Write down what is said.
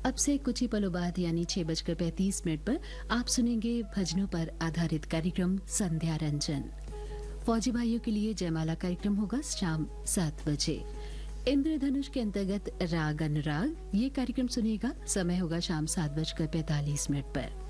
अब से कुछ ही पलों बाद यानी 6:35 पर आप सुनेंगे भजनों पर आधारित कार्यक्रम संध्या रंजन। फौजी भाइयों के लिए जयमाला कार्यक्रम होगा शाम 7 बजे। इंद्रधनुष के अंतर्गत राग अनुराग ये कार्यक्रम सुनेगा, समय होगा शाम 7:45 पर।